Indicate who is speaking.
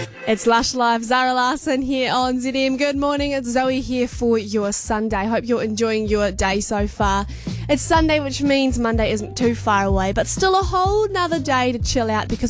Speaker 1: It's Lush Life, Zara Larson here on ZM. Good morning, it's Zoe here for your Sunday. Hope you're enjoying your day so far. It's Sunday, which means Monday isn't too far away, but still a whole nother day to chill out because